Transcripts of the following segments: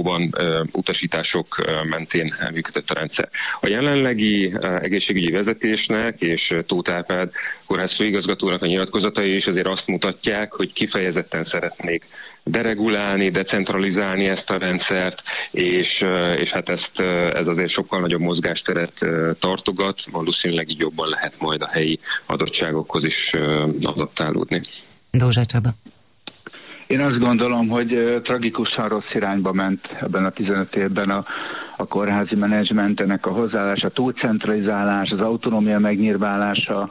valóban utasítások mentén működött a rendszer. A jelenlegi egészségügyi vezetésnek és Tóth Árpád kórház főigazgatónak a nyilatkozatai is azért azt mutatják, hogy kifejezetten szeretnék deregulálni, decentralizálni ezt a rendszert, és hát ez azért sokkal nagyobb mozgásteret tartogat, valószínűleg így jobban lehet majd a helyi adottságokhoz is adaptálódni. Dózsa Csaba. Én azt gondolom, hogy tragikusan rossz irányba ment ebben a 15 évben a kórházi menedzsment, ennek a hozzáállása, túlcentralizálás, az autonómia megnyírválása.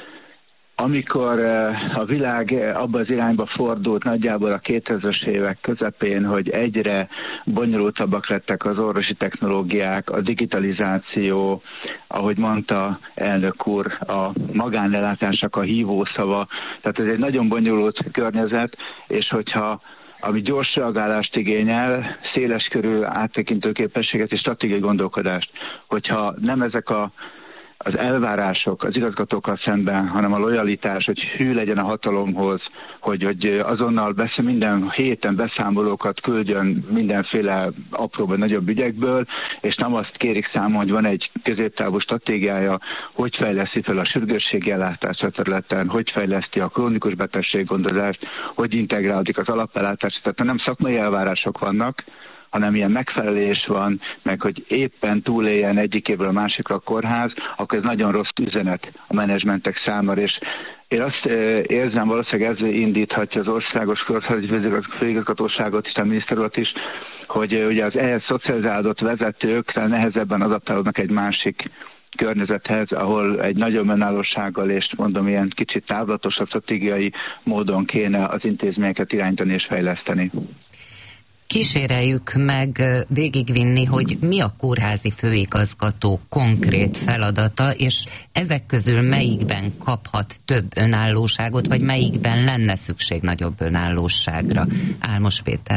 Amikor a világ abba az irányba fordult nagyjából a 2000-es évek közepén, hogy egyre bonyolultabbak lettek az orvosi technológiák, a digitalizáció, ahogy mondta elnök úr, a magánellátásnak a hívószava, tehát ez egy nagyon bonyolult környezet, és hogyha ami gyors reagálást igényel, széleskörű áttekintő képességet és stratégiai gondolkodást, hogyha nem ezek az elvárások az igazgatókkal szemben, hanem a lojalitás, hogy hű legyen a hatalomhoz, hogy azonnal minden héten beszámolókat küldjön mindenféle apróbb vagy nagyobb ügyekből, és nem azt kérik számon, hogy van egy középtávú stratégiája, hogy fejleszti fel a sürgősségi ellátást a területen, hogy fejleszti a krónikus betegséggondozást, hogy integrálódik az alapellátás. Tehát nem szakmai elvárások vannak, hanem ilyen megfelelés van, meg hogy éppen túléljen egyik évről a másikra a kórház, akkor ez nagyon rossz üzenet a menedzsmentek számára, és én azt érzem, valószínűleg ez indíthatja az országos kórházi főigazgatóságot és a miniszter is, hogy ugye az ehhez szocializálódott vezetők nehezebben adaptálódnak egy másik környezethez, ahol egy nagyobb önállósággal és mondom ilyen kicsit távlatosabb stratégiai módon kéne az intézményeket irányítani és fejleszteni. Kíséreljük meg végigvinni, hogy mi a kórházi főigazgató konkrét feladata, és ezek közül melyikben kaphat több önállóságot, vagy melyikben lenne szükség nagyobb önállóságra. Álmos Péter.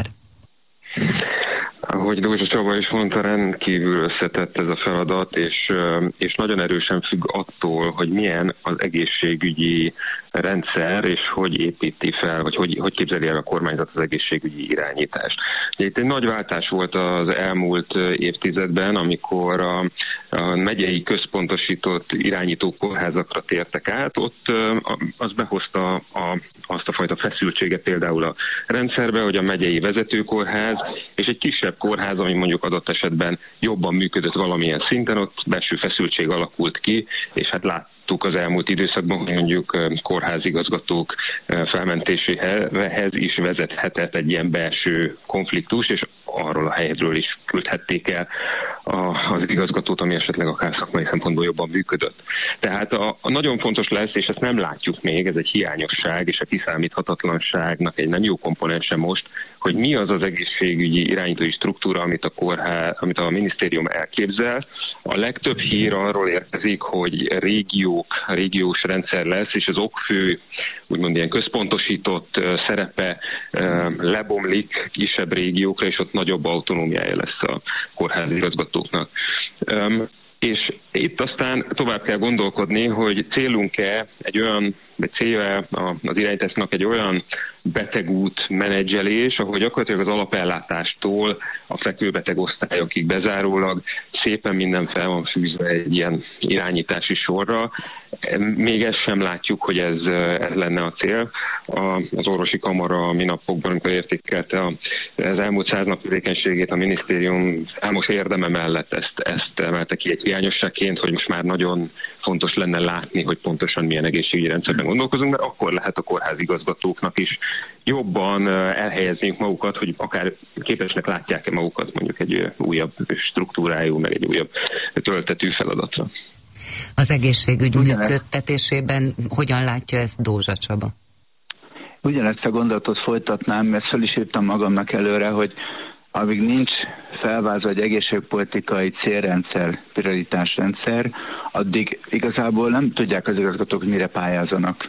Ahogy Dózsa Csaba is mondta, rendkívül összetett ez a feladat, és nagyon erősen függ attól, hogy milyen az egészségügyi rendszer, és hogy építi fel, vagy hogy képzeli el a kormányzat az egészségügyi irányítást. Itt egy nagy váltás volt az elmúlt évtizedben, amikor a megyei központosított irányító kórházakra tértek át, ott az behozta azt a fajta feszültséget például a rendszerbe, hogy a megyei vezetőkórház és egy kisebb kórház, ami mondjuk adott esetben jobban működött valamilyen szinten, ott belső feszültség alakult ki, és hát láttuk az elmúlt időszakban, hogy mondjuk kórházigazgatók felmentéséhez is vezethetett egy ilyen belső konfliktus, és arról a helyről is küldhették el az igazgatót, ami esetleg akár szakmai szempontból jobban működött. Tehát a nagyon fontos lesz, és ezt nem látjuk még, ez egy hiányosság, és a kiszámíthatatlanságnak egy nem jó komponense most, hogy mi az az egészségügyi irányítói struktúra, amit a minisztérium elképzel. A legtöbb hír arról érkezik, hogy régiós rendszer lesz, és az okfő, úgymond ilyen központosított szerepe lebomlik kisebb régiókra, és ott nagyobb autonómiája lesz a kórházi igazgatóknak. És itt aztán tovább kell gondolkodni, hogy célunk-e egy olyan, vagy célja az irányításnak egy olyan betegút menedzselés, ahol gyakorlatilag az alapellátástól a fekvőbeteg osztályokig bezárólag szépen minden fel van fűzve egy ilyen irányítási sorra. Még ezt sem látjuk, hogy ez lenne a cél. Az orvosi kamara a minapokban, amikor értékelte az elmúlt 100 nap tevékenységét, a minisztérium számos érdeme mellett ezt emelte ki egy hiányosságként, hogy most már nagyon fontos lenne látni, hogy pontosan milyen egészségügyi rendszerben gondolkozunk, mert akkor lehet a kórházigazgatóknak is jobban elhelyezni magukat, hogy akár képesnek látják-e magukat mondjuk egy újabb struktúrájú, meg egy újabb töltetű feladatra. Az egészségügy működtetésében hogyan látja ezt Dózsa Csaba? Ugyanezt a gondolatot folytatnám, mert fel is írtam magamnak előre, hogy amíg nincs felvázolva egy egészségpolitikai célrendszer, prioritásrendszer, addig igazából nem tudják az igazgatók, hogy mire pályázanak.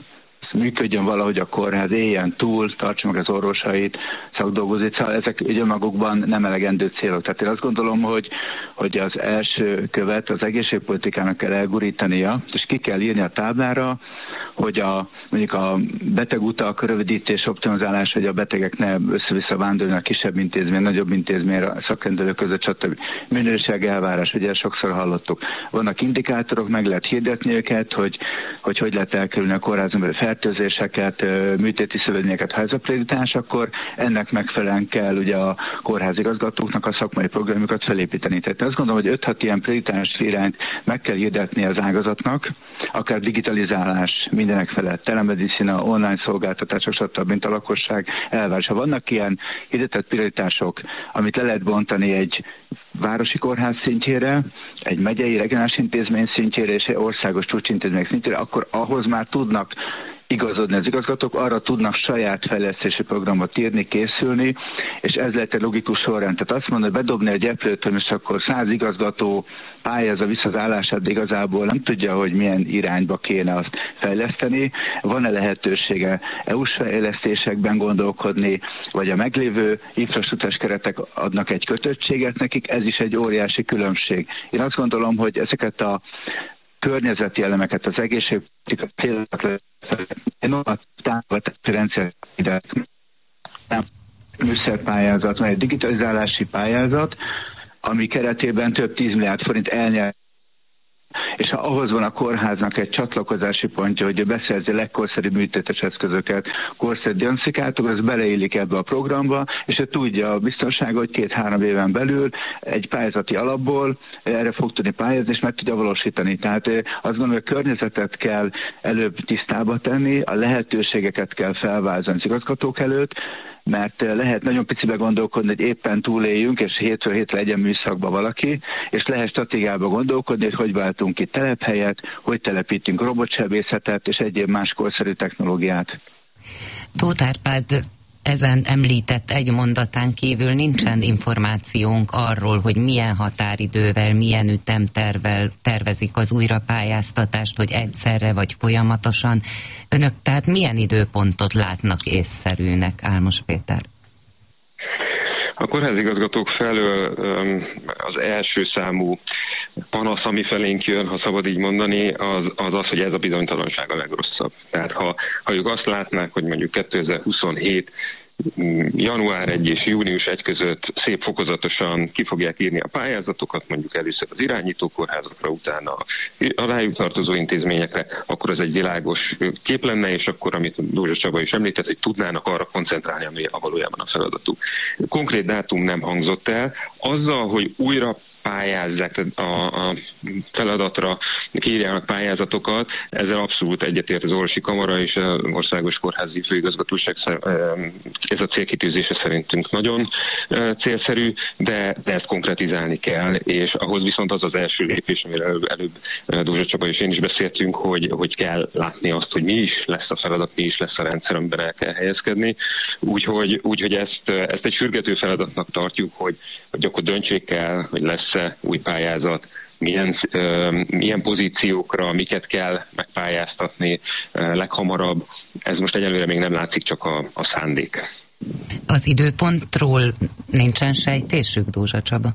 működjön valahogy a kórház, éljen túl, tartsa meg az orvosait, szakdolgozóit, szóval ezek önmagukban nem elegendő célok. Tehát én azt gondolom, hogy az első követ az egészségpolitikának kell elgurítania, és ki kell írni a táblára, hogy mondjuk a betegutak rövidítés, optimizálás, hogy a betegek ne össze-vissza vándorolnak kisebb intézmény, nagyobb intézményre, szakrendelők között, stb. Minőség elvárás, ugye sokszor hallottuk. Vannak indikátorok, meg lehet hirdetni őket, hogy lehet elkerülni a kórházon belül fertőzéseket, műtéti szövődményeket, ha ez a prioritás, akkor ennek megfelelően kell ugye a kórházigazgatóknak a szakmai programjukat felépíteni. Tehát azt gondolom, hogy 5-6 ilyen prioritás irányt meg kell hirdetni az ágazatnak, akár digitalizálás mindenek felett, telemedicina, online szolgáltatások, stb. Mint a lakosság elvárása. Vannak ilyen hirdetett prioritások, amit le lehet bontani egy városi kórház szintjére, egy megyei regionális intézmény szintjére és egy országos csúcsintézmény szintjére, akkor ahhoz már tudnak igazodni az igazgatók, arra tudnak saját fejlesztési programot írni, készülni, és ez lehet egy logikus sorrend. Tehát azt mondani, hogy bedobni egy eplőtön, és akkor 100 igazgató pályázza vissza az állását, de igazából nem tudja, hogy milyen irányba kéne azt fejleszteni. Van-e lehetősége EU-s fejlesztésekben gondolkodni, vagy a meglévő infrastruktúrás keretek adnak egy kötöttséget nekik, ez is egy óriási különbség. Én azt gondolom, hogy ezeket a környezeti elemeket, az egészségpolitikai célokat a támogatási rendszer ide műszerpályázat, vagy egy digitalizálási pályázat, ami keretében több 10 milliárd forint elnyert, és ha ahhoz van a kórháznak egy csatlakozási pontja, hogy beszerzi legkorszerűbb műtétes eszközöket, korszerű diagnosztikátor, az beleillik ebbe a programba, és ő tudja a biztonságot, hogy 2-3 éven belül egy pályázati alapból erre fog tudni pályázni, és meg tudja valósítani. Tehát azt gondolom, hogy a környezetet kell előbb tisztába tenni, a lehetőségeket kell felvázolni az igazgatók előtt, mert lehet nagyon picibe gondolkodni, hogy éppen túléljünk, és hétről hétre legyen műszakba valaki, és lehet stratégiába gondolkodni, hogy váltunk ki telephelyet, hogy telepítünk robotsebészetet, és egyéb más korszerű technológiát. Tóth Árpád ezen említett egy mondatán kívül nincsen információnk arról, hogy milyen határidővel, milyen ütemtervvel tervezik az újrapályáztatást, hogy egyszerre vagy folyamatosan. Önök tehát milyen időpontot látnak észszerűnek, Álmos Péter? A kórházigazgatók felől az első számú panasz, ami felénk jön, ha szabad így mondani, az, hogy ez a bizonytalanság a legrosszabb. Tehát ha ők azt látnák, hogy mondjuk 2027 január 1 és június 1 között szép fokozatosan ki fogják írni a pályázatokat, mondjuk először az irányító kórházakra, utána a rájuk tartozó intézményekre, akkor az egy világos kép lenne, és akkor, amit Dózsa Csaba is említett, hogy tudnának arra koncentrálni, ami a valójában a feladatuk. Konkrét dátum nem hangzott el. Azzal, hogy újra pályázzák a feladatra, kiírják pályázatokat, ezzel abszolút egyetért az Orvosi Kamara és az Országos Kórházi Főigazgatóság, ez a célkitűzése szerintünk nagyon célszerű, de ezt konkretizálni kell, és ahhoz viszont az az első lépés, amiről előbb Dózsa Csaba és én is beszéltünk, hogy kell látni azt, hogy mi is lesz a feladat, mi is lesz a rendszer, amiben el kell helyezkedni. Úgyhogy ezt egy sürgető feladatnak tartjuk, hogy akkor döntsék el, hogy lesz új pályázat, milyen pozíciókra, miket kell megpályáztatni leghamarabb. Ez most egyelőre még nem látszik, csak a szándék. Az időpontról nincsen sejtésük, Dózsa Csaba?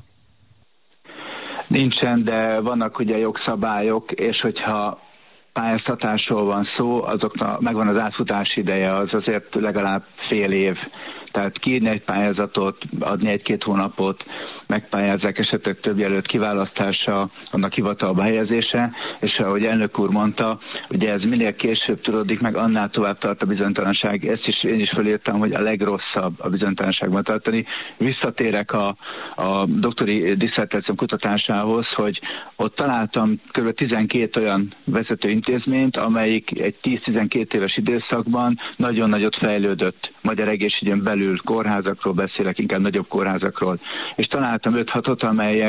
Nincsen, de vannak ugye jogszabályok, és hogyha pályáztatásról van szó, azoknak megvan az átfutási ideje, az azért legalább fél év. Tehát kiírni egy pályázatot, adni 1-2 hónapot, megpályázzák esetleg több jelölt kiválasztása, annak hivatalba helyezése, és ahogy elnök úr mondta, ugye ez minél később tudódik meg, annál tovább tart a bizonytalanság. Ezt is én is felírtam, hogy a legrosszabb a bizonytalanságban tartani. Visszatérek a doktori disszertációm kutatásához, hogy ott találtam kb. 12 olyan vezető intézményt, amelyik egy 10-12 éves időszakban nagyon nagyot fejlődött. Magyar egészségügyen belül kórházakról beszélek, inkább nagyobb kórházakról. És találtam 5-6-ot,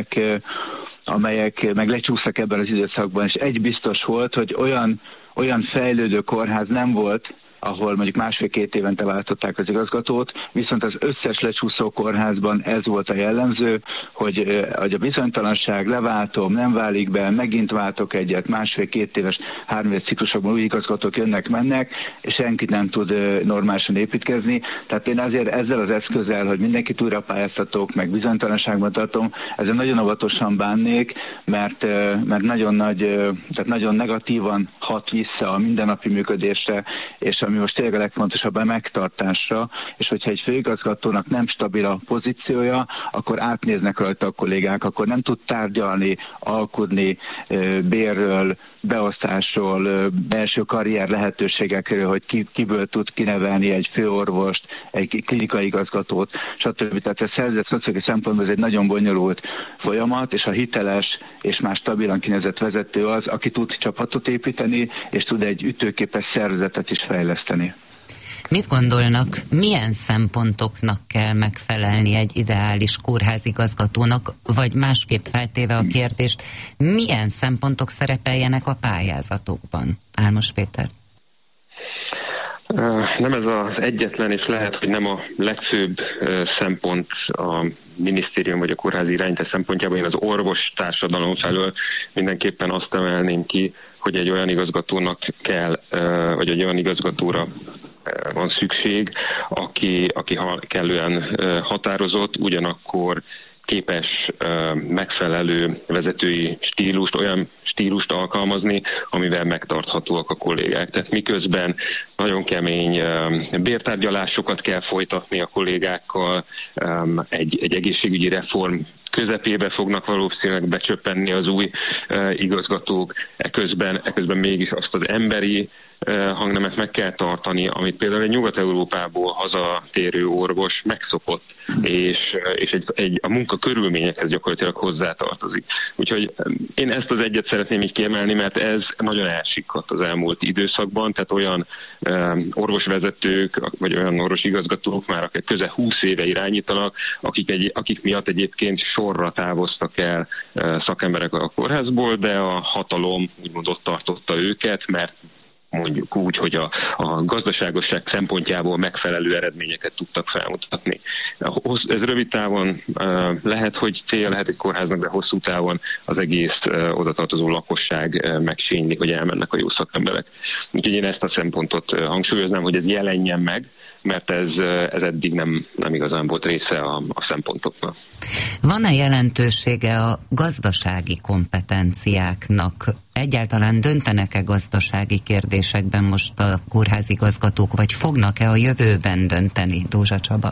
amelyek meg lecsúsztak ebben az időszakban, és egy biztos volt, hogy olyan fejlődő kórház nem volt ahol mondjuk 1,5-2 évente váltották az igazgatót, viszont az összes lecsúszó kórházban ez volt a jellemző, hogy a bizonytalanság, leváltom, nem válik be, megint váltok egyet, 1,5-2 éves, 3 éves ciklusokban új igazgatók jönnek-mennek, és senkit nem tud normálisan építkezni. Tehát én azért ezzel az eszközzel, hogy mindenkit újra pályáztatok, meg bizonytalanságban tartom, ezzel nagyon óvatosan bánnék, mert nagyon nagy, tehát nagyon negatívan hat vissza a mindennapi működésre, és ami most tényleg a legfontosabb, a megtartásra, és hogyha egy főigazgatónak nem stabil a pozíciója, akkor átnéznek rajta a kollégák, akkor nem tud tárgyalni, alkudni bérről, beosztásról, belső karrier lehetőségekről, hogy kiből tud kinevelni egy főorvost, egy klinikai igazgatót, stb. Tehát a szervezet szociális szempontból ez egy nagyon bonyolult folyamat, és a hiteles és már stabilan kinevezett vezető az, aki tud csapatot építeni, és tud egy ütőképes szervezetet is fejleszteni. Mit gondolnak, milyen szempontoknak kell megfelelni egy ideális kórházigazgatónak, vagy másképp feltéve a kérdést, milyen szempontok szerepeljenek a pályázatokban? Álmos Péter. Nem ez az egyetlen, és lehet, hogy nem a legfőbb szempont a minisztérium vagy a kórházi irányítás szempontjában. Én az orvos társadalom felől mindenképpen azt emelném ki, hogy egy olyan igazgatónak kell, vagy egy olyan igazgatóra van szükség, aki kellően határozott, ugyanakkor képes megfelelő vezetői stílust, olyan stílust alkalmazni, amivel megtarthatóak a kollégák. Tehát miközben nagyon kemény bértárgyalásokat kell folytatni a kollégákkal, egy egészségügyi reform közepébe fognak valószínűleg becsöppenni az új igazgatók, eközben mégis azt az emberi hangnemet meg kell tartani, amit például egy Nyugat-Európából hazatérő orvos megszokott, és a munka körülményekhez gyakorlatilag hozzátartozik. Úgyhogy én ezt az egyet szeretném így kiemelni, mert ez nagyon elsikadt az elmúlt időszakban, tehát olyan orvosvezetők, vagy olyan orvosigazgatók már, akik közel 20 éve irányítanak, akik miatt egyébként sorra távoztak el szakemberek a kórházból, de a hatalom úgymond ott tartotta őket, mert mondjuk úgy, hogy a gazdaságosság szempontjából megfelelő eredményeket tudtak felmutatni. Ez rövid távon lehet, hogy célja lehet egy kórháznak, de hosszú távon az egész odatartozó lakosság megsényli, hogy elmennek a jó szakemberek. Úgyhogy én ezt a szempontot hangsúlyoznám, hogy ez jelenjen meg, mert ez eddig nem igazán volt része a szempontoknak. Van-e jelentősége a gazdasági kompetenciáknak? Egyáltalán döntenek-e gazdasági kérdésekben most a kórházigazgatók, vagy fognak-e a jövőben dönteni, Dózsa Csaba?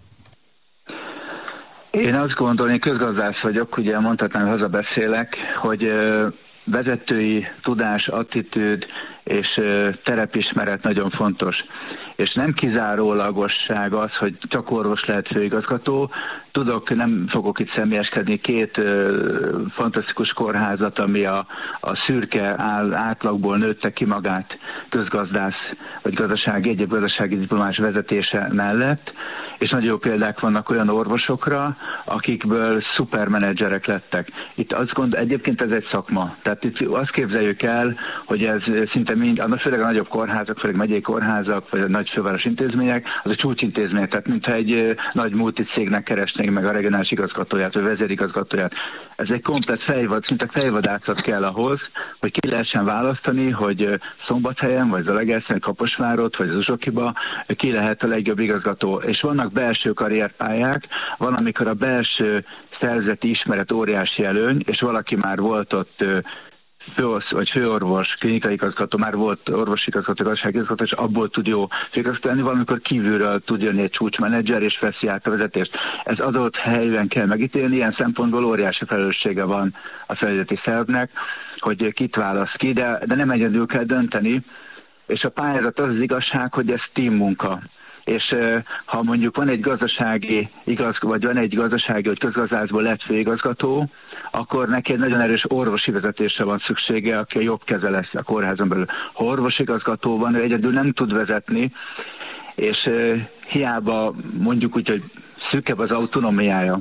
Én azt gondolom, én közgazdász vagyok, ugye mondhatnám, hogy hazabeszélek, hogy vezetői tudás, attitűd és terepismeret nagyon fontos. És nem kizárólagosság az, hogy csak orvos lehet főigazgató. Nem fogok itt személyeskedni, 2 fantasztikus kórházat, ami a szürke átlagból nőtte ki magát közgazdász, vagy egyéb gazdasági diplomás vezetése mellett, és nagyon jó példák vannak olyan orvosokra, akikből szupermenedzserek lettek. Itt egyébként ez egy szakma. Tehát itt azt képzeljük el, hogy ez szinte főleg a nagyobb kórházak, főleg megyei kórházak, vagy a nagy főváros intézmények, az a csúcsintézmények. Tehát mintha egy nagy multicégnek keresnénk meg a regionális igazgatóját, vagy vezérigazgatóját. Ez egy komplet szinte fejvadászat kell ahhoz, hogy ki lehessen választani, hogy Szombathelyen, vagy Zalaegerszegen, Kaposvárot, vagy Zsuzsokiba ki lehet a legjobb igazgató. És vannak belső karrierpályák, van, amikor a belső szervezeti ismeret óriási előny, és valaki már volt ott főorvos, klinikai igazgató, már volt orvosigazgató, gazdaságigazgató, és abból tud jó főigazgató lenni, valamikor kívülről tud jönni egy csúcsmenedzser, és veszi át a vezetést. Ez adott helyben kell megítélni, ilyen szempontból óriási felelőssége van a felügyeleti szervnek, hogy kit választ ki, de nem egyedül kell dönteni, és a pályázat az igazság, hogy ez team munka. És ha mondjuk van egy gazdasági hogy közgazdászból lett főigazgató, akkor neki egy nagyon erős orvosi vezetésre van szüksége, aki a jobb keze lesz a kórházon belül. Ha orvosigazgató van, ő egyedül nem tud vezetni, és hiába mondjuk úgy, hogy szűkebb az autonómiája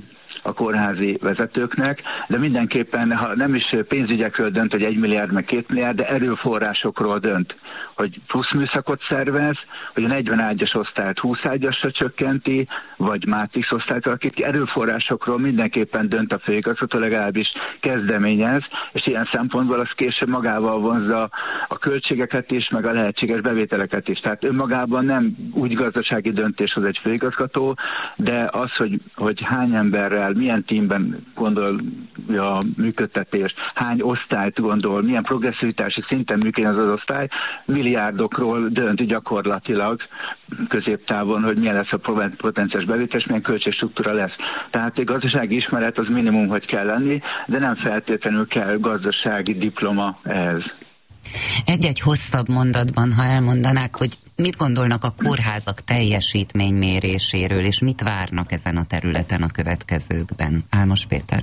a kórházi vezetőknek, de mindenképpen, ha nem is pénzügyekről dönt, hogy 1 milliárd meg 2 milliárd, de erőforrásokról dönt, hogy plusz műszakot szervez, hogy a 40 ágyas osztályt 20 ágyasra csökkenti, vagy mátrix osztályt alakít ki, erőforrásokról mindenképpen dönt a főigazgató, legalábbis kezdeményez, és ilyen szempontból az később magával vonzza a költségeket is, meg a lehetséges bevételeket is. Tehát önmagában nem úgy gazdasági döntés hoz egy főigazgató, de az, hogy hány emberrel, milyen tímben gondol a működtetés, hány osztályt gondol, milyen progresszivitási szinten működik az osztály, milliárdokról dönt gyakorlatilag középtávon, hogy milyen lesz a potenciális bevétel, és milyen költségstruktúra lesz. Tehát egy gazdasági ismeret az minimum, hogy kell lenni, de nem feltétlenül kell gazdasági diploma ehhez. Egy-egy hosszabb mondatban, ha elmondanák, hogy mit gondolnak a kórházak teljesítményméréséről, és mit várnak ezen a területen a következőkben? Álmos Péter.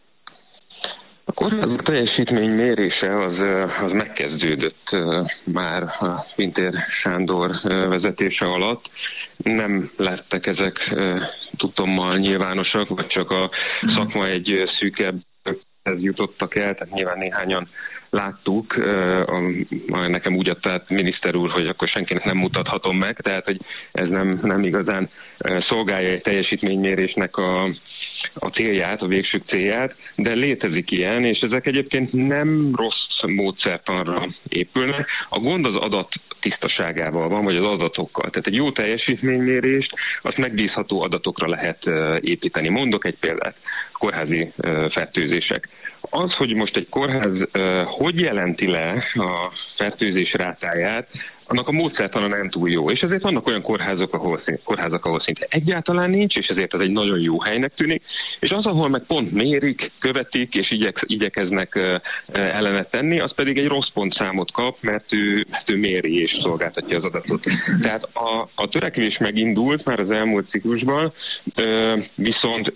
A kórházak teljesítmény mérése az megkezdődött már a Pintér Sándor vezetése alatt. Nem lettek ezek tudtommal nyilvánosak, vagy csak a szakma egy szűkebb jutottak el, tehát nyilván néhányan láttuk, nekem úgy adta át miniszter úr, hogy akkor senkinek nem mutathatom meg, tehát hogy ez nem igazán szolgálja egy teljesítménymérésnek a célját, a végső célját, de létezik ilyen, és ezek egyébként nem rossz módszertanra épülnek. A gond az adat tisztaságával van, vagy az adatokkal. Tehát egy jó teljesítménymérést, azt megbízható adatokra lehet építeni. Mondok egy példát, kórházi fertőzések. Az, hogy most egy kórház hogy jelenti le a fertőzés rátáját, annak a módszertana nem túl jó. És ezért vannak olyan kórházak, ahol szinte egyáltalán nincs, és ezért ez egy nagyon jó helynek tűnik. És az, ahol meg pont mérik, követik, és igyekeznek ellenet tenni, az pedig egy rossz pontszámot kap, mert ő méri és szolgáltatja az adatot. Tehát a törekvés megindult már az elmúlt ciklusban, viszont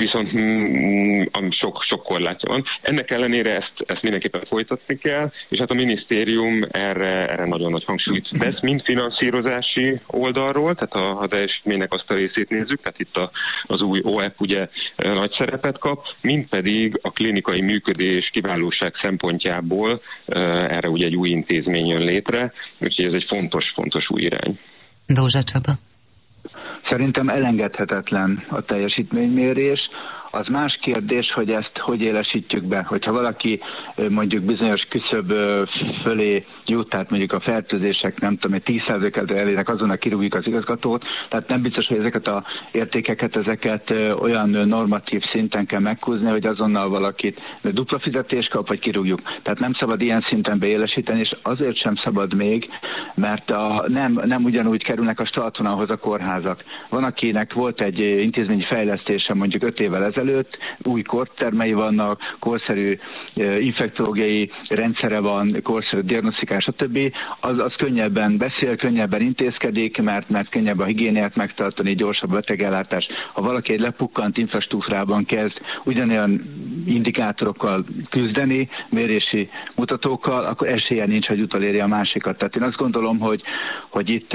sok korlátja van. Ennek ellenére ezt mindenképpen folytatni kell, és hát a minisztérium erre nagyon nagy hangsúlyt vesz, mind finanszírozási oldalról, tehát a teljesítménynek azt a részét nézzük, tehát itt az új OEP ugye nagy szerepet kap, mind pedig a klinikai működés kiválóság szempontjából erre ugye egy új intézmény jön létre, úgyhogy ez egy fontos új irány. Dózsa Csaba. Szerintem elengedhetetlen a teljesítménymérés. Az más kérdés, hogy ezt hogy élesítjük be. Hogyha valaki mondjuk bizonyos küszöb fölé jut, tehát mondjuk a fertőzések, nem tudom, 10%-et elérnek, azonnal kirúgjuk az igazgatót, tehát nem biztos, hogy ezeket a értékeket, ezeket olyan normatív szinten kell meghúzni, hogy azonnal valakit dupla fizetést kap, vagy kirúgjuk. Tehát nem szabad ilyen szinten beélesíteni, és azért sem szabad még, mert nem ugyanúgy kerülnek a startvonalhoz a kórházak. Van, akinek volt egy intézményi fejlesztése mondjuk 5 évvel ezelőtt, új kortermei vannak, korszerű infektológiai rendszere van, korszerű diagnosztikás, stb. Az könnyebben beszél, könnyebben intézkedik, mert könnyebb a higiéniát megtartani, gyorsabb betegellátás. Ha valaki egy lepukkant infrastruktúrában kezd ugyanolyan indikátorokkal küzdeni, mérési mutatókkal, akkor esélye nincs, hogy utolérje a másikat. Tehát én azt gondolom, hogy itt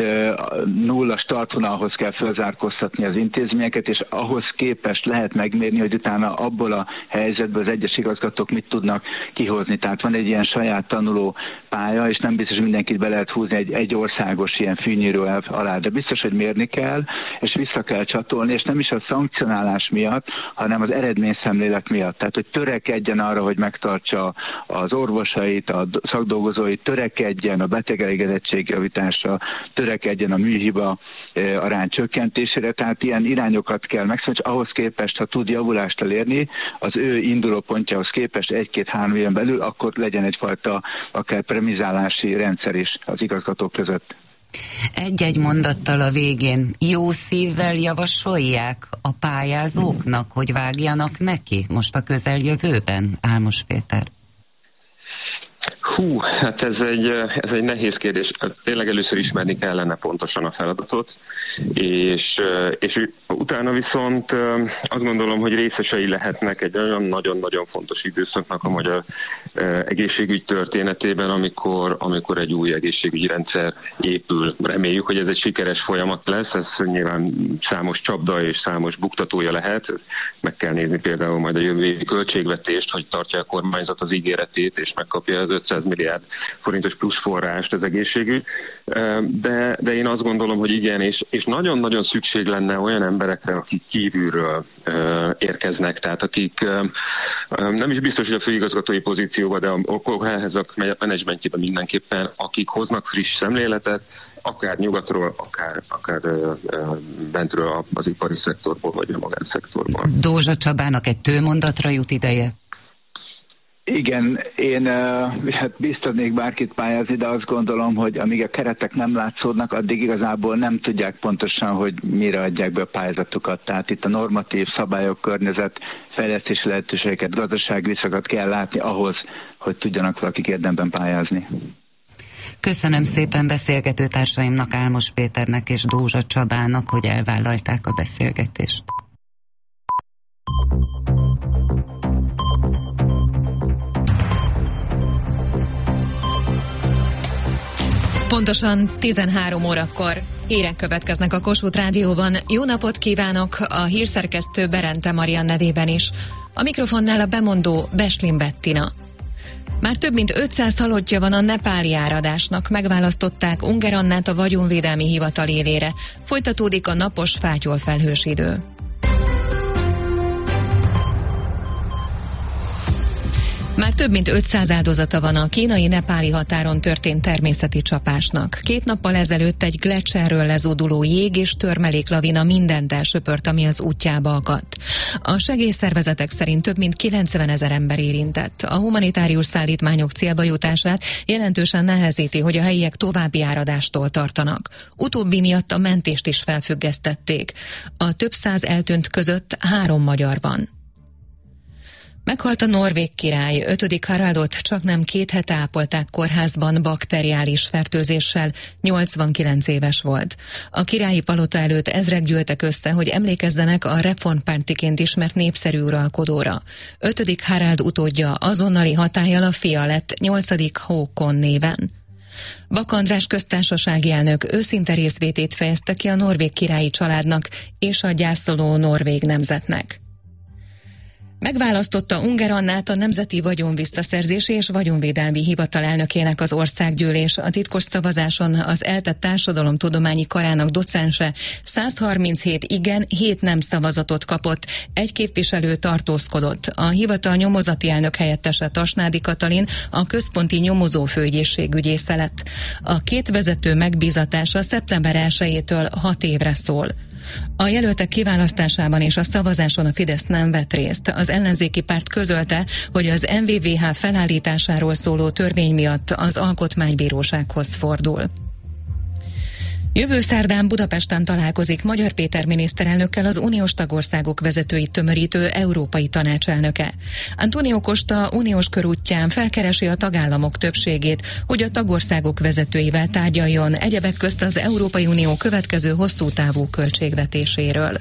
nulla startvonalhoz kell felzárkóztatni az intézményeket, és ahhoz képest lehet megmérni, hogy utána abból a helyzetből az egyes igazgatók mit tudnak kihozni. Tehát van egy ilyen saját tanuló pálya, és nem biztos, hogy mindenkit be lehet húzni egy országos ilyen fűnyíró elv alá, de biztos, hogy mérni kell, és vissza kell csatolni, és nem is a szankcionálás miatt, hanem az eredményszemlélet miatt. Tehát, hogy törekedjen arra, hogy megtartsa az orvosait, a szakdolgozóit, törekedjen a betegelégedettség javításra, törekedjen a műhiba arány csökkentésére, tehát ilyen irányokat kell megszólni, és ahhoz képest, ha tud javulást elérni, az ő induló pontjához képest 1-2-3 éven belül, akkor legyen egyfajta akár premizálási rendszer is az igazgatók között. Egy-egy mondattal a végén jó szívvel javasolják a pályázóknak, hogy vágjanak neki most a közeljövőben? Álmos Péter. Hát ez egy nehéz kérdés. Tényleg először ismerni kellene pontosan a feladatot, és utána viszont azt gondolom, hogy részesei lehetnek egy olyan nagyon-nagyon fontos időszaknak a magyar egészségügy történetében, amikor egy új egészségügyi rendszer épül. Reméljük, hogy ez egy sikeres folyamat lesz, ez nyilván számos csapda és számos buktatója lehet. Meg kell nézni például majd a jövő évi költségvetést, hogy tartja a kormányzat az ígéretét, és megkapja az 500 milliárd forintos plusz forrást az egészségügy. De én azt gondolom, hogy igen, és nagyon-nagyon szükség lenne olyan emberekre, akik kívülről érkeznek, tehát akik nem is biztos, hogy a főigazgatói pozícióban, de a kórházak menedzsmentjében mindenképpen, akik hoznak friss szemléletet, akár nyugatról, akár bentről az ipari szektorból, vagy a magánszektorból. Dózsa Csabának egy tőmondatra jut ideje? Igen, én biztatnék bárkit pályázni, de azt gondolom, hogy amíg a keretek nem látszódnak, addig igazából nem tudják pontosan, hogy mire adják be a pályázatukat. Tehát itt a normatív szabályok, környezet, fejlesztési lehetőségeket, gazdasági viszokat kell látni ahhoz, hogy tudjanak valakik érdemben pályázni. Köszönöm szépen beszélgető társaimnak, Álmos Péternek és Dózsa Csabának, hogy elvállalták a beszélgetést. Pontosan 13 órakor hírek következnek a Kossuth Rádióban. Jó napot kívánok a hírszerkesztő Berente Marian nevében is. A mikrofonnál a bemondó Beslin Bettina. Már több mint 500 halottja van a nepáli áradásnak, megválasztották Unger Annát a Vagyonvédelmi Hivatal élére. Folytatódik a napos fátyolfelhős idő. Már több mint 500 áldozata van a kínai-nepáli határon történt természeti csapásnak. 2 nappal ezelőtt egy gleccserről lezúduló jég és törmeléklavina mindent elsöpört, ami az útjába akadt. A segélyszervezetek szerint több mint 90 000 ember érintett. A humanitárius szállítmányok célba jutását jelentősen nehezíti, hogy a helyiek további áradástól tartanak. Utóbbi miatt a mentést is felfüggesztették. A több száz eltűnt között 3 magyar van. Meghalt a norvég király, 5. Haraldot csaknem 2 hete ápolták kórházban bakteriális fertőzéssel, 89 éves volt. A királyi palota előtt ezrek gyűltek össze, hogy emlékezzenek a reformpártiként ismert népszerű uralkodóra. 5. Harald utódja azonnali hatállyal a fia lett 8. Håkon néven. Bak András köztársasági elnök őszinte részvétét fejezte ki a norvég királyi családnak és a gyászoló norvég nemzetnek. Megválasztotta Unger Annát a Nemzeti Vagyonvisszaszerzési és Vagyonvédelmi Hivatal elnökének az országgyűlés. A titkos szavazáson az ELTE Társadalomtudományi Karának docense 137 igen, 7 nem szavazatot kapott, 1 képviselő tartózkodott. A hivatal nyomozati elnök helyettese Tasnádi Katalin a központi nyomozó főügyészsége lett. A 2 vezető megbízatása szeptember 1-től 6 évre szól. A jelöltek kiválasztásában és a szavazáson a Fidesz nem vett részt. Az ellenzéki párt közölte, hogy az NVVH felállításáról szóló törvény miatt az Alkotmánybírósághoz fordul. Jövő szerdán Budapesten találkozik Magyar Péter miniszterelnökkel az uniós tagországok vezetőit tömörítő Európai Tanács elnöke. Antonio Costa uniós körútján felkeresi a tagállamok többségét, hogy a tagországok vezetőivel tárgyaljon, egyebek közt az Európai Unió következő hosszú távú költségvetéséről.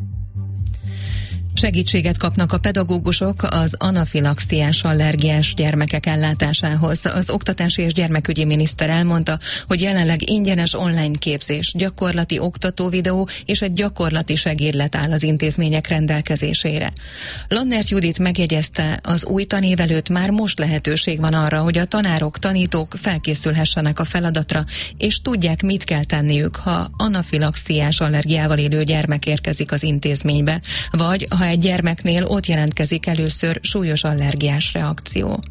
Segítséget kapnak a pedagógusok az anafilaxiás allergiás gyermekek ellátásához. Az Oktatási és Gyermekügyi miniszter elmondta, hogy jelenleg ingyenes online képzés, gyakorlati oktatóvideó és egy gyakorlati segédlet áll az intézmények rendelkezésére. Lannert Judit megjegyezte, az új tanév előtt már most lehetőség van arra, hogy a tanárok, tanítók felkészülhessenek a feladatra, és tudják, mit kell tenniük, ha anafilaxiás allergiával élő gyermek érkezik az intézménybe, vagy ha egy gyermeknél ott jelentkezik először súlyos allergiás reakció.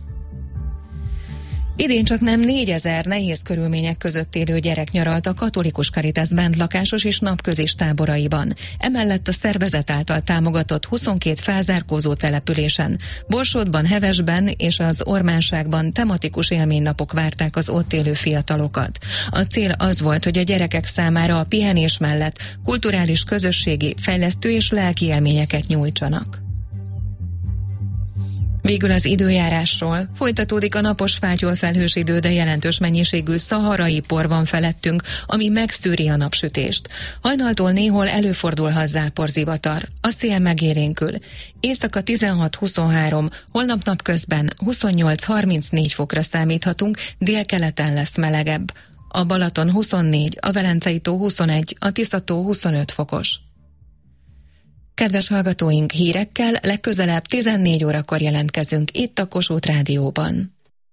Idén csaknem 4000 nehéz körülmények között élő gyerek nyaralt a Katolikus Caritas bentlakásos és napközis táboraiban. Emellett a szervezet által támogatott 22 felzárkózó településen, Borsodban, Hevesben és az Ormánságban tematikus élménynapok várták az ott élő fiatalokat. A cél az volt, hogy a gyerekek számára a pihenés mellett kulturális, közösségi, fejlesztő és lelki élményeket nyújtsanak. Végül az időjárásról. Folytatódik a napos fátyol-felhős idő, de jelentős mennyiségű szaharai por van felettünk, ami megszűri a napsütést. Hajnaltól néhol előfordulhat záporzivatar. A szél megélénkül. Éjszaka 16-23, holnap napközben 28-34 fokra számíthatunk, délkeleten lesz melegebb. A Balaton 24, a Velencei-tó 21, a Tisza-tó 25 fokos. Kedves hallgatóink, hírekkel legközelebb 14 órakor jelentkezünk itt a Kossuth Rádióban.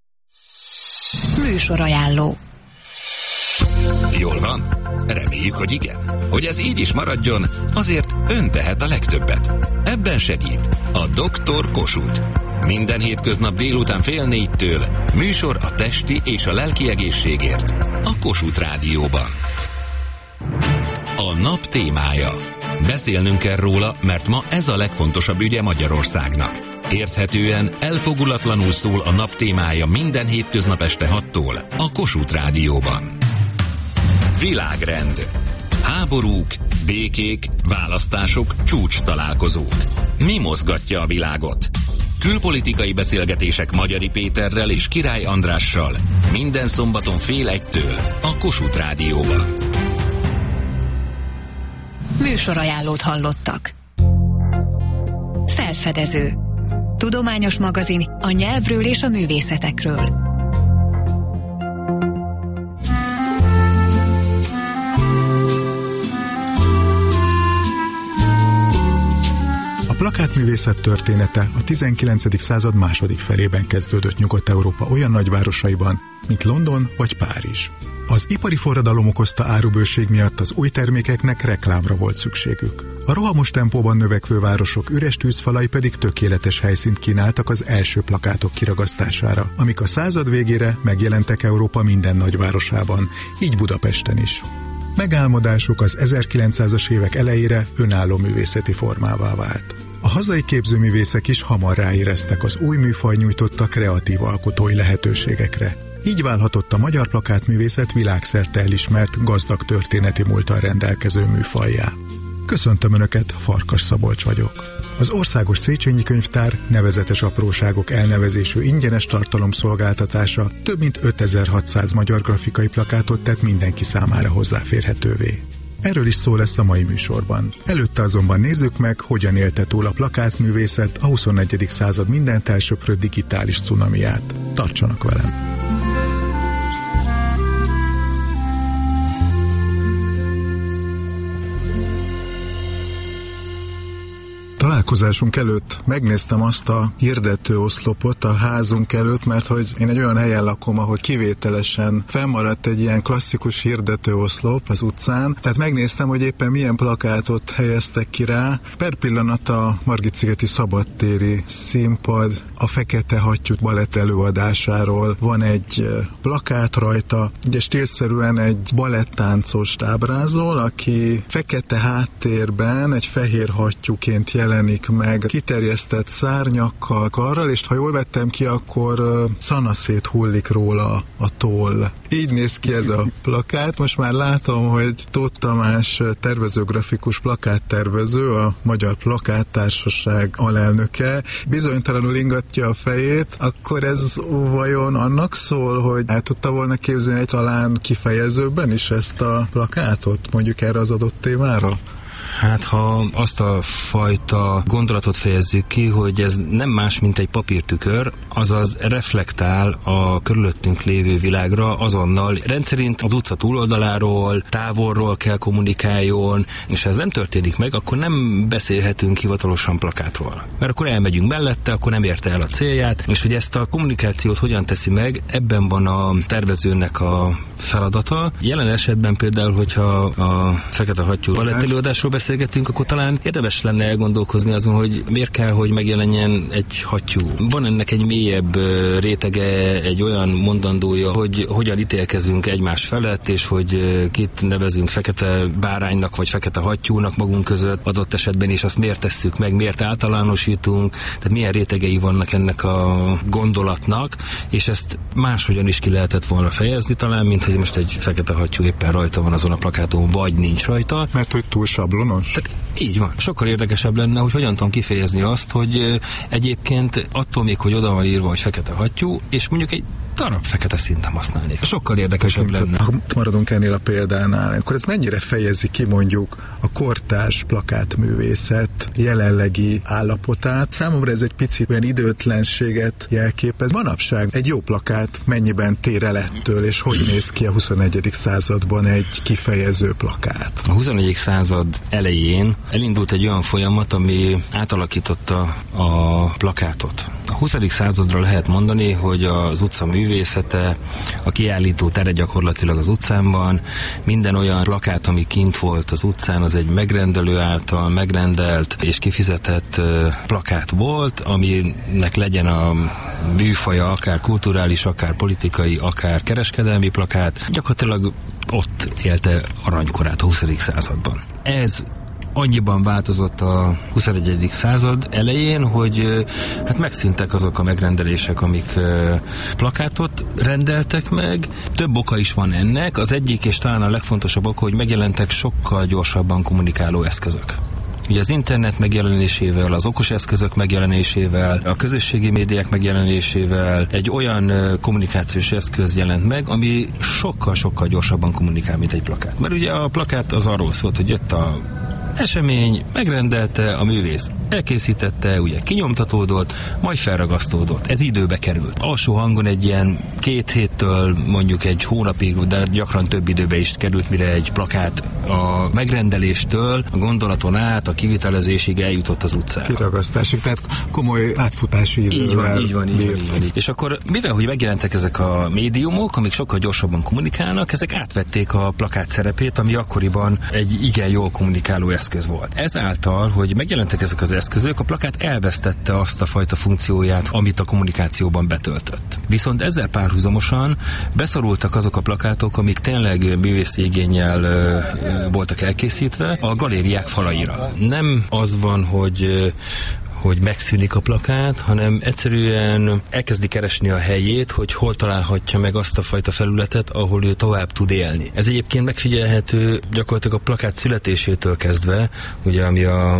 Műsorajánló. Jól van? Reméljük, hogy igen. Hogy ez így is maradjon, azért ön tehet a legtöbbet. Ebben segít a Dr. Kossuth. Minden hétköznap délután 3:30 műsor a testi és a lelki egészségért a Kossuth Rádióban. A nap témája. Beszélnünk kell róla, mert ma ez a legfontosabb ügye Magyarországnak. Érthetően, elfogulatlanul szól a nap témája minden hétköznap este 6-tól a Kossuth Rádióban. Világrend. Háborúk, békék, választások, csúcs találkozók. Mi mozgatja a világot? Külpolitikai beszélgetések Magyari Péterrel és Király Andrással minden szombaton 12:30 a Kossuth Rádióban. Műsorajánlót hallottak. Felfedező. Tudományos magazin a nyelvről és a művészetekről. A plakátművészet története a 19. század második felében kezdődött Nyugat-Európa olyan nagyvárosaiban, mint London vagy Párizs. Az ipari forradalom okozta árubőség miatt az új termékeknek reklámra volt szükségük. A rohamos tempóban növekvő városok üres tűzfalai pedig tökéletes helyszínt kínáltak az első plakátok kiragasztására, amik a század végére megjelentek Európa minden nagyvárosában, így Budapesten is. Megálmodásuk az 1900-as évek elejére önálló művészeti formává vált. A hazai képzőművészek is hamar ráéreztek az új műfaj nyújtotta kreatív alkotói lehetőségekre. Így válhatott a magyar plakátművészet világszerte elismert, gazdag történeti múlttal rendelkező műfajjá. Köszöntöm Önöket, Farkas Szabolcs vagyok. Az Országos Széchenyi Könyvtár nevezetes apróságok elnevezésű ingyenes tartalomszolgáltatása több mint 5600 magyar grafikai plakátot tett mindenki számára hozzáférhetővé. Erről is szó lesz a mai műsorban. Előtte azonban nézzük meg, hogyan élte túl a plakátművészet a 21. század mindent elsöprő digitális cunamiát. Tartsanak velem! Találkozásunk előtt megnéztem azt a hirdető oszlopot a házunk előtt, mert hogy én egy olyan helyen lakom, ahol kivételesen fennmaradt egy ilyen klasszikus hirdető oszlop az utcán, tehát megnéztem, hogy éppen milyen plakátot helyeztek ki rá. Per pillanat a Margit-szigeti szabadtéri színpad a Fekete Hattyú balett előadásáról van egy plakát rajta, ugye stílszerűen egy balettáncost ábrázol, aki fekete háttérben egy fehér hattyúként jelenik meg, kiterjesztett szárnyakkal, karral, és ha jól vettem ki, akkor szanaszét hullik róla a toll. Így néz ki ez a plakát. Most már látom, hogy Tóth Tamás tervező-grafikus plakáttervező, a Magyar Plakáttársaság alelnöke, bizonytalanul ingatja a fejét, akkor ez vajon annak szól, hogy el tudta volna képzelni talán kifejezőbben is ezt a plakátot, mondjuk erre az adott témára? Hát ha azt a fajta gondolatot fejezzük ki, hogy ez nem más, mint egy papírtükör, azaz reflektál a körülöttünk lévő világra azonnal. Rendszerint az utca túloldaláról, távolról kell kommunikáljon, és ha ez nem történik meg, akkor nem beszélhetünk hivatalosan plakátról. Mert akkor elmegyünk mellette, akkor nem érte el a célját, és hogy ezt a kommunikációt hogyan teszi meg, ebben van a tervezőnek a feladata. Jelen esetben például, hogyha a Fekete Hattyú balettelőadásról beszélgetünk, akkor talán érdemes lenne elgondolkozni azon, hogy miért kell, hogy megjelenjen egy hattyú. Van ennek egy mélyebb rétege, egy olyan mondandója, hogy hogyan ítélkezünk egymás felett, és hogy kit nevezünk fekete báránynak, vagy fekete hattyúnak magunk között adott esetben, és azt miért tesszük meg, miért általánosítunk, tehát milyen rétegei vannak ennek a gondolatnak, és ezt máshogyan is ki lehetett volna fejezni talán, mint hogy most egy fekete hattyú éppen rajta van azon a plakáton, vagy nincs rajta. Mert hogy túl sablonos? azonos. Tehát így van. Sokkal érdekesebb lenne, hogy hogyan tudom kifejezni azt, hogy egyébként attól még, hogy oda van írva, hogy fekete hattyú, és mondjuk egy darab fekete színt nem használnék. Sokkal érdekesebb lenne. Ha maradunk ennél a példánál, akkor ez mennyire fejezi ki mondjuk a kortárs plakátművészet jelenlegi állapotát? Számomra ez egy picit olyan időtlenséget jelképez. Manapság egy jó plakát mennyiben tér el ettől, és hogy néz ki a 21. században egy kifejező plakát? A 21. század elején elindult egy olyan folyamat, ami átalakította a plakátot. A 20. századra lehet mondani, hogy az utca művészete, a kiállító tere gyakorlatilag az utcán van, minden olyan plakát, ami kint volt az utcán, az egy megrendelő által megrendelt és kifizetett plakát volt, aminek legyen a műfaja, akár kulturális, akár politikai, akár kereskedelmi plakát. Gyakorlatilag ott élte aranykorát a 20. században. Ez annyiban változott a 21. század elején, hogy hát megszűntek azok a megrendelések, amik plakátot rendeltek meg. Több oka is van ennek. Az egyik és talán a legfontosabb oka, hogy megjelentek sokkal gyorsabban kommunikáló eszközök. Ugye az internet megjelenésével, az okos eszközök megjelenésével, a közösségi médiák megjelenésével egy olyan kommunikációs eszköz jelent meg, ami sokkal-sokkal gyorsabban kommunikál, mint egy plakát. Mert ugye a plakát az arról szólt, hogy jött a esemény, megrendelte, a művész elkészítette, ugye kinyomtatódott, majd felragasztódott. Ez időbe került. Alsó hangon egy ilyen 2 héttől mondjuk egy hónapig, de gyakran több időbe is került, mire egy plakát a megrendeléstől, a gondolaton át, a kivitelezésig eljutott az utcára. Kiragasztásig, tehát komoly átfutási idővel. Így van. És akkor, mivel hogy megjelentek ezek a médiumok, amik sokkal gyorsabban kommunikálnak, ezek átvették a plakát szerepét, ami akkoriban egy igen jól kommunikáló eszköz volt. Ezáltal, hogy megjelentek ezek az eszközök, a plakát elvesztette azt a fajta funkcióját, amit a kommunikációban betöltött. Viszont ezzel párhuzamosan beszorultak azok a plakátok, amik tényleg művészi igénnyel voltak elkészítve a galériák falaira. Nem az van, hogy megszűnik a plakát, hanem egyszerűen elkezdi keresni a helyét, hogy hol találhatja meg azt a fajta felületet, ahol ő tovább tud élni. Ez egyébként megfigyelhető gyakorlatilag a plakát születésétől kezdve, ugye ami a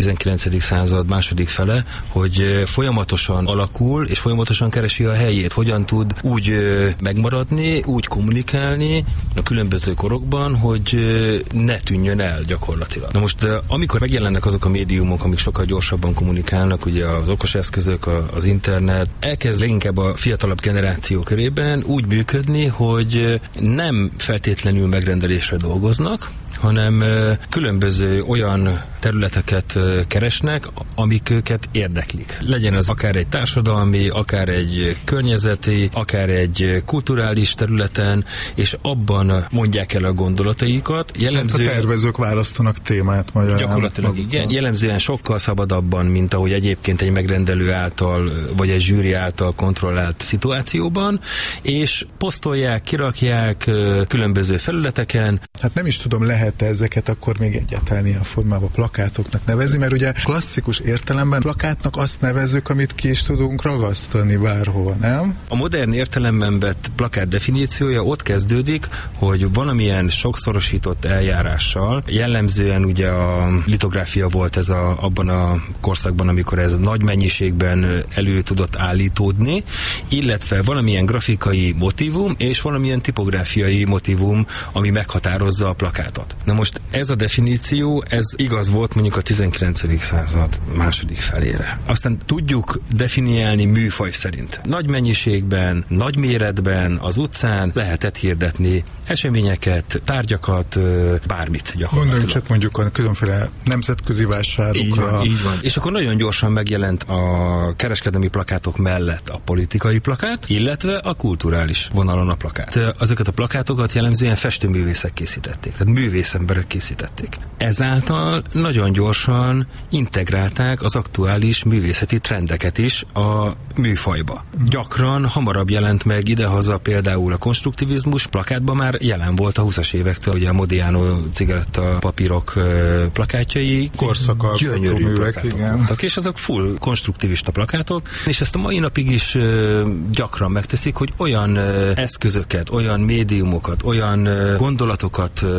19. század második fele, hogy folyamatosan alakul, és folyamatosan keresi a helyét, hogyan tud úgy megmaradni, úgy kommunikálni a különböző korokban, hogy ne tűnjön el gyakorlatilag. Na most, amikor megjelennek azok a médiumok, amik sokkal gyorsabban kommunikálnak, ugye az okos eszközök, az internet, elkezd leginkább a fiatalabb generáció körében úgy működni, hogy nem feltétlenül megrendelésre dolgoznak, hanem különböző olyan területeket keresnek, amik őket érdeklik. Legyen az akár egy társadalmi, akár egy környezeti, akár egy kulturális területen, és abban mondják el a gondolataikat. Jellemzően, a tervezők választanak témát magyarán. Gyakorlatilag igen. Jellemzően sokkal szabadabban, mint ahogy egyébként egy megrendelő által, vagy egy zsűri által kontrollált szituációban, és posztolják, kirakják különböző felületeken. Hát nem is tudom, lehet ezeket akkor még egyáltalán ilyen formában plakátoknak nevezni, mert ugye klasszikus értelemben plakátnak azt nevezzük, amit ki is tudunk ragasztani bárhova, nem? A modern értelemben vett plakát definíciója ott kezdődik, hogy valamilyen sokszorosított eljárással, jellemzően ugye a litográfia volt ez abban a korszakban, amikor ez nagy mennyiségben elő tudott állítódni, illetve valamilyen grafikai motívum és valamilyen tipográfiai motívum, ami meghatározza a plakátot. Na most ez a definíció, ez igaz volt mondjuk a 19. század második felére. Aztán tudjuk definiálni műfaj szerint. Nagy mennyiségben, nagy méretben, az utcán lehetett hirdetni eseményeket, tárgyakat, bármit gyakorlatilag. Gondoljunk csak mondjuk a különféle nemzetközi vásárokra. Így van. És akkor nagyon gyorsan megjelent a kereskedelmi plakátok mellett a politikai plakát, illetve a kulturális vonalon a plakát. Azokat a plakátokat jellemzően festőművészek készítették, tehát művészemberek készítették. Ezáltal nagyon gyorsan integrálták az aktuális művészeti trendeket is a műfajba. Gyakran hamarabb jelent meg idehaza például a konstruktivizmus, plakátban már jelen volt a 20-as évektől, ugye a Modiano cigaretta papírok plakátjai. Korszakalkotó művek, igen. És azok full konstruktivista plakátok, és ezt a mai napig is gyakran megteszik, hogy olyan eszközöket, olyan médiumokat, olyan gondolatokat hozunk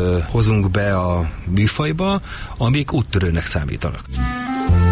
hozunk be a műfajba, amik úttörőnek számítanak.